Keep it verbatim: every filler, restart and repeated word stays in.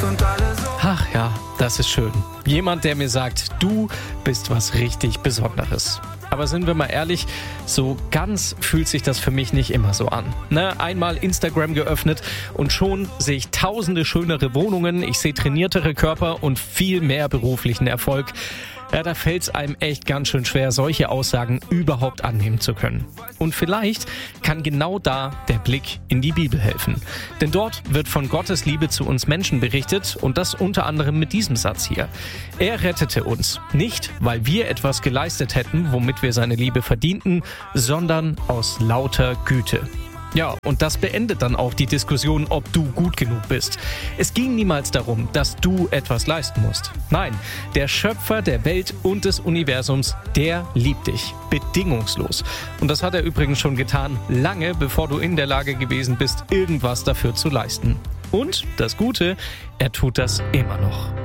und alle so. Ach ja, das ist schön. Jemand, der mir sagt, du bist was richtig Besonderes. Aber sind wir mal ehrlich, so ganz fühlt sich das für mich nicht immer so an. Ne? Einmal Instagram geöffnet und schon sehe ich tausende schönere Wohnungen, ich sehe trainiertere Körper und viel mehr beruflichen Erfolg. Ja, da fällt es einem echt ganz schön schwer, solche Aussagen überhaupt annehmen zu können. Und vielleicht kann genau da der Blick in die Bibel helfen. Denn dort wird von Gottes Liebe zu uns Menschen berichtet und das unter anderem mit diesem Satz hier. Er rettete uns, nicht weil wir etwas geleistet hätten, womit wir seine Liebe verdienten, sondern aus lauter Güte. Ja, und das beendet dann auch die Diskussion, ob du gut genug bist. Es ging niemals darum, dass du etwas leisten musst. Nein, der Schöpfer der Welt und des Universums, der liebt dich. Bedingungslos. Und das hat er übrigens schon getan, lange bevor du in der Lage gewesen bist, irgendwas dafür zu leisten. Und das Gute, er tut das immer noch.